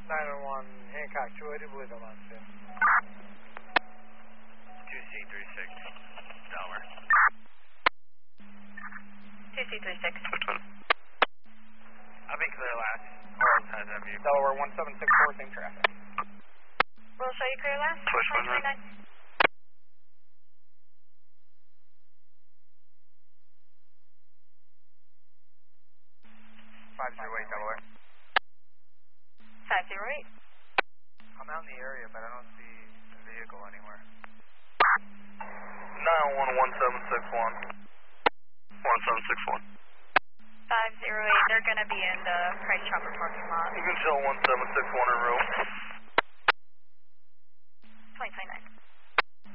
901 Hancock 280, believe I'm on scene. 2C36, Delaware. 2C36. I'll be clear last. All times have you. Delaware 1764, same traffic. We'll show you clear last. Push 139. 508, Delaware. 508. I'm out in the area, but I don't see the vehicle anywhere. 901 1761. 508. They're going to be in the Price Chopper parking lot. You can tell 1761 en route. 2029.